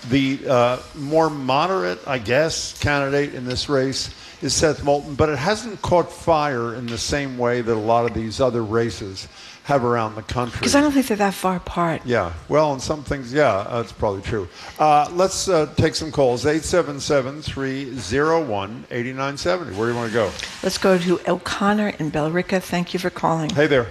The more moderate, I guess, candidate in this race is Seth Moulton, but it hasn't caught fire in the same way that a lot of these other races have around the country. Because I don't think they're that far apart. Yeah, well, in some things, yeah, that's probably true. Let's take some calls. 877-301-8970. Where do you want to go? Let's go to O'Connor in Billerica. Thank you for calling. Hey there.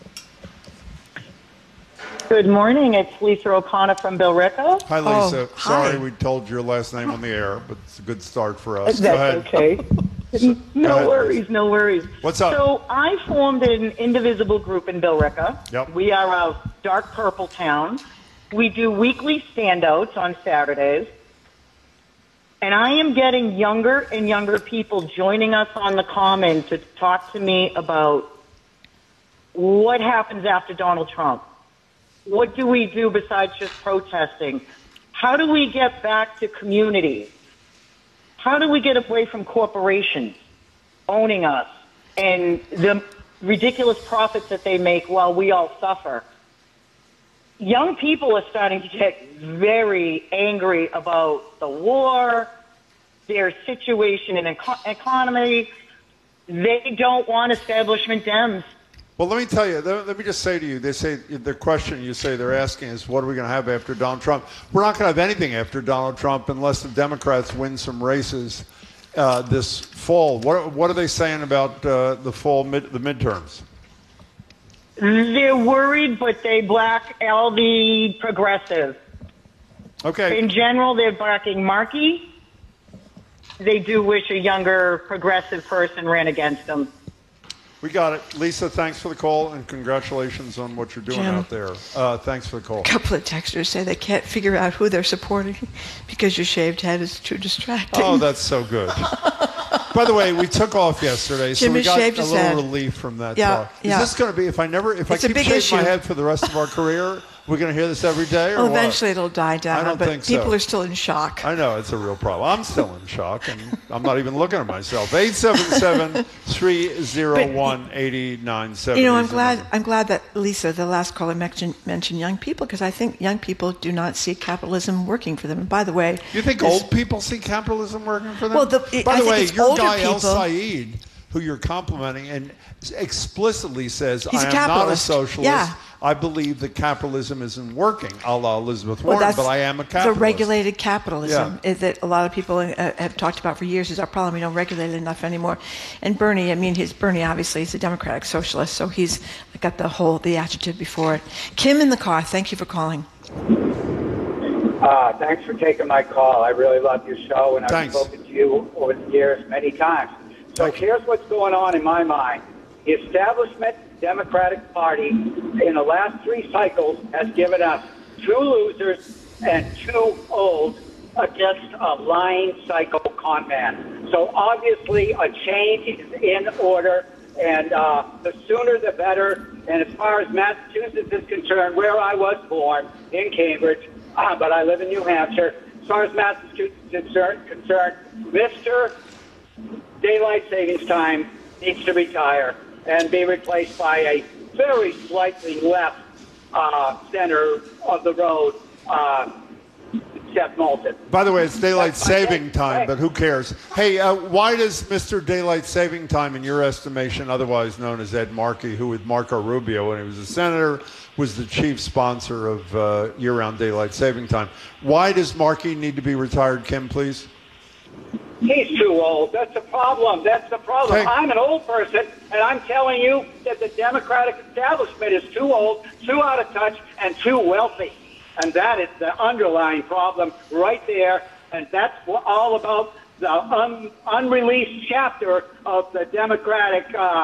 Good morning. It's Lisa O'Connor from Billerica. Hi, Lisa. Oh, Sorry hi. we told your last name on the air, but it's a good start for us. That's okay. No ahead, worries, Lisa. no worries. What's up? So I formed an indivisible group in Billerica. Yep. We are a dark purple town. We do weekly standouts on Saturdays. And I am getting younger and younger people joining us on the Common to talk to me about what happens after Donald Trump. What do we do besides just protesting? How do we get back to community? How do we get away from corporations owning us and the ridiculous profits that they make while we all suffer? Young people are starting to get very angry about the war, their situation in economy. They don't want establishment Dems. Well, let me tell you, let me just say to you, they say the question you say they're asking is, what are we going to have after Donald Trump? We're not going to have anything after Donald Trump unless the Democrats win some races this fall. What are they saying about the midterms? They're worried, but they black all the progressive. Okay. In general, they're backing Markey. They do wish a younger progressive person ran against them. We got it. Lisa, thanks for the call, and congratulations on what you're doing Jim. out there. Thanks for the call. A couple of texters say they can't figure out who they're supporting because your shaved head is too distracting. Oh, that's so good. By the way, we took off yesterday, so Jimmy we got shaved a his little head. relief from that Yeah, talk. Is yeah. this going to be, if I It's a keep big shaving issue. my head for the rest of our career, we're going to hear this every day, or Well, what? eventually it'll die down, I don't but think so. people are still in shock. I know, it's a real problem. I'm still in shock, and I'm not even looking at myself. 877-301-8970. You know, I'm glad that Lisa, the last caller, mentioned young people, because I think young people do not see capitalism working for them. And by the way, You think old people see capitalism working for them? Well, By I the think way, it's your older guy El people. Said, who you're complimenting, and explicitly says, He's a I am not a capitalist. socialist. Yeah. I believe that capitalism isn't working, a la Elizabeth Well, Warren, that's but I am a capitalist. the regulated capitalism Yeah. is that a lot of people have talked about for years is our problem. We don't regulate it enough anymore. And Bernie, Bernie obviously is a democratic socialist, so he's got the adjective before it. Kim in the car, thank you for calling. Thanks for taking my call. I really love your show, and I've Thanks. spoken to you over the years many times. So here's what's going on in my mind. The establishment Democratic Party in the last 3 cycles has given us 2 losers and 2 old against a lying psycho con man. So obviously a change is in order, and the sooner the better. And as far as Massachusetts is concerned, where I was born, in Cambridge, but I live in New Hampshire, as far as Massachusetts is concerned, Mr. Daylight Savings Time needs to retire and be replaced by a very slightly left center of the road, Seth Moulton. By the way, it's daylight That's my saving take. time, Hey. but who cares? Hey, why does Mr. Daylight Saving Time, in your estimation, otherwise known as Ed Markey, who with Marco Rubio, when he was a senator, was the chief sponsor of year-round daylight saving time, why does Markey need to be retired, Kim, please? He's too old. That's the problem. That's the problem. Hey. I'm an old person, and I'm telling you that the Democratic establishment is too old, too out of touch, and too wealthy. And that is the underlying problem right there. And that's all about the unreleased chapter of the Democratic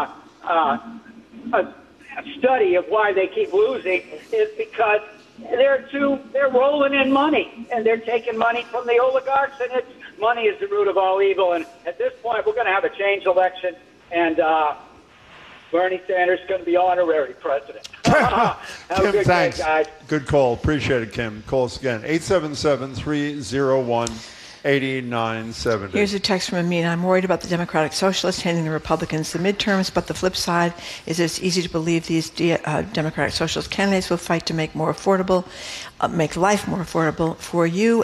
study of why they keep losing is because they're rolling in money, and they're taking money from the oligarchs, and money is the root of all evil. And at this point, we're going to have a change election, and Bernie Sanders is going to be honorary president. Have Kim, a good thanks. day, guys. Good call. Appreciate it, Kim. Call us again. 877-301-8970. Here's a text from Amina. I'm worried about the Democratic Socialists handing the Republicans the midterms, but the flip side is it's easy to believe these Democratic Socialist candidates will fight to make life more affordable for you